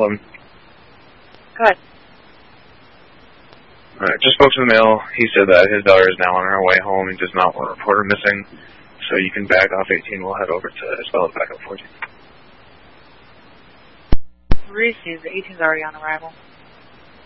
11. Go ahead. Alright, just spoke to the mail. He said that his daughter is now on her way home and does not want to report her missing. So you can back off 18. We'll head over to Isabella back up 14. Received. 18's already on arrival.